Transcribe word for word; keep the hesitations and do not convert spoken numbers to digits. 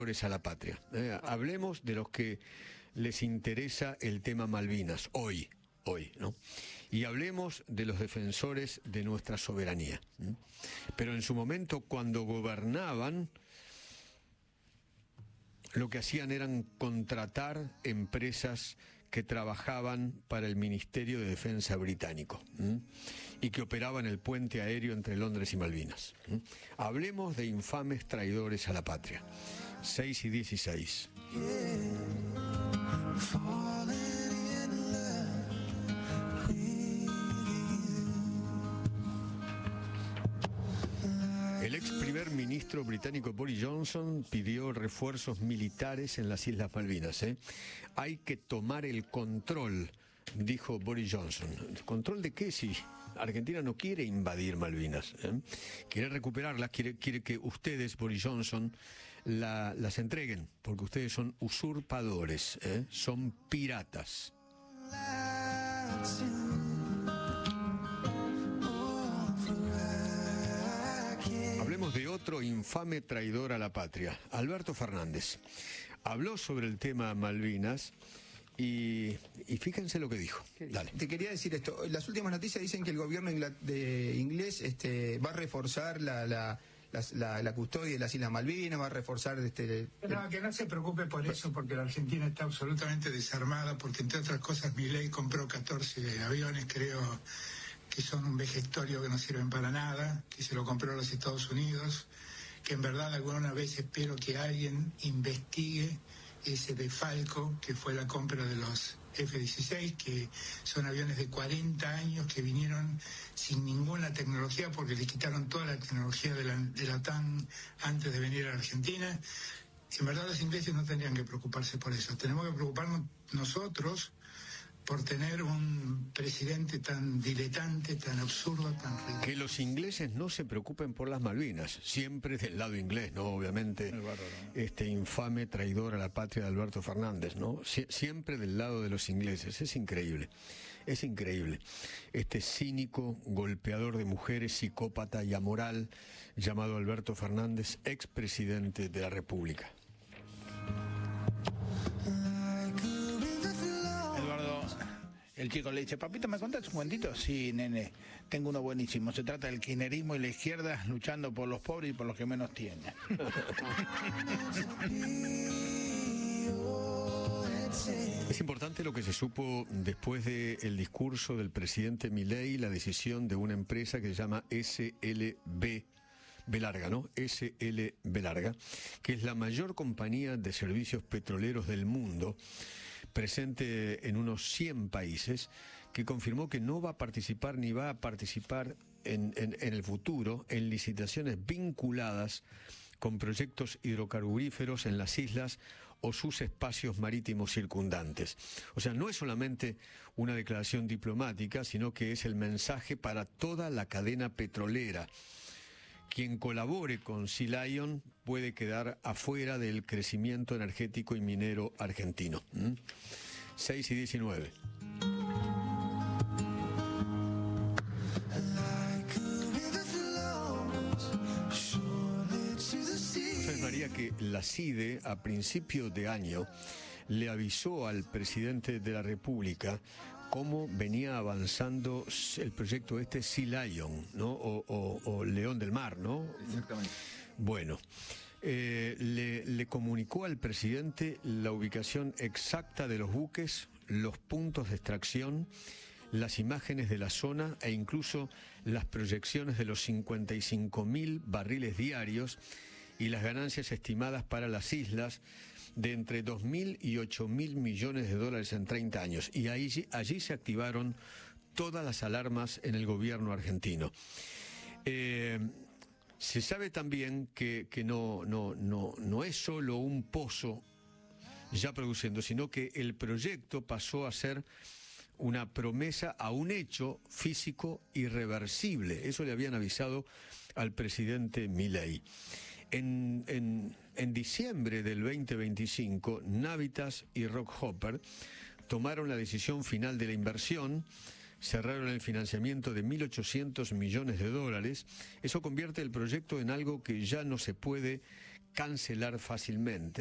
a la patria. Eh, hablemos de los que les interesa el tema Malvinas, hoy, hoy, ¿no? Y hablemos de los defensores de nuestra soberanía. ¿Mm? Pero en su momento, cuando gobernaban, lo que hacían eran contratar empresas que trabajaban para el Ministerio de Defensa británico, ¿m? y que operaban el puente aéreo entre Londres y Malvinas. ¿m? Hablemos de infames traidores a la patria. seis y dieciséis. El ex primer ministro británico Boris Johnson pidió refuerzos militares en las Islas Malvinas. ¿eh? Hay que tomar el control, dijo Boris Johnson. ¿Control de qué? Si Argentina no quiere invadir Malvinas, ¿eh? quiere recuperarlas, quiere, quiere que ustedes, Boris Johnson, la, las entreguen, porque ustedes son usurpadores, ¿eh? son piratas. Hablemos de otro infame traidor a la patria, Alberto Fernández. Habló sobre el tema Malvinas y, y fíjense lo que dijo. Dale. Te quería decir esto. Las últimas noticias dicen que el gobierno de inglés este, va a reforzar la, la, la, la, la custodia de las Islas Malvinas, va a reforzar... Este, no, que no se preocupe por eso, porque la Argentina está absolutamente desarmada, porque entre otras cosas Milei compró catorce aviones, creo... que son un vejestorio que no sirven para nada, que se lo compró a los Estados Unidos, que en verdad alguna vez espero que alguien investigue ese desfalco que fue la compra de los F dieciséis, que son aviones de cuarenta años que vinieron sin ninguna tecnología porque le quitaron toda la tecnología de la, de la TAN antes de venir a la Argentina. En verdad los ingleses no tendrían que preocuparse por eso. Tenemos que preocuparnos nosotros por tener un presidente tan diletante, tan absurdo, tan ridículo. Que los ingleses no se preocupen por las Malvinas, siempre del lado inglés, ¿no? Obviamente, este infame traidor a la patria de Alberto Fernández, ¿no? Sie siempre del lado de los ingleses, es increíble, es increíble. Este cínico, golpeador de mujeres, psicópata y amoral, llamado Alberto Fernández, expresidente de la República. El chico le dice, papito, ¿me contás un cuentito? Sí, nene, tengo uno buenísimo. Se trata del kirchnerismo y la izquierda luchando por los pobres y por los que menos tienen. Es importante lo que se supo después del discurso del presidente Milei, la decisión de una empresa que se llama S L B. B larga, ¿no? S L B larga, que es la mayor compañía de servicios petroleros del mundo, presente en unos cien países, que confirmó que no va a participar ni va a participar en, en, en el futuro en licitaciones vinculadas con proyectos hidrocarburíferos en las islas o sus espacios marítimos circundantes. O sea, no es solamente una declaración diplomática, sino que es el mensaje para toda la cadena petrolera. Quien colabore con Sea Lion puede quedar afuera del crecimiento energético y minero argentino. ¿Mm? seis y diecinueve. ¿Sabes, María, que la CIDE a principio de año le avisó al presidente de la República cómo venía avanzando el proyecto este Sea Lion, ¿no? O, o, o León del Mar, ¿no? Exactamente. Bueno, eh, le, le comunicó al presidente la ubicación exacta de los buques, los puntos de extracción, las imágenes de la zona e incluso las proyecciones de los cincuenta y cinco mil barriles diarios y las ganancias estimadas para las islas de entre dos mil y ocho mil millones de dólares en treinta años. Y ahí, allí se activaron todas las alarmas en el gobierno argentino. Eh, se sabe también que, que no, no, no, no es solo un pozo ya produciendo, sino que el proyecto pasó a ser una promesa a un hecho físico irreversible. Eso le habían avisado al presidente Milei. En, en, en diciembre del veinte veinticinco, Navitas y Rockhopper tomaron la decisión final de la inversión, cerraron el financiamiento de mil ochocientos millones de dólares. Eso convierte el proyecto en algo que ya no se puede cancelar fácilmente.